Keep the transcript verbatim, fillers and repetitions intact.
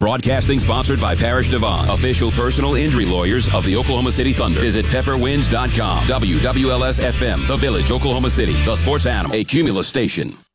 Broadcasting sponsored by Parrish Devon, official personal injury lawyers of the Oklahoma City Thunder. Visit pepper winds dot com. W W L S F M, The Village, Oklahoma City, the sports animal, a Cumulus station.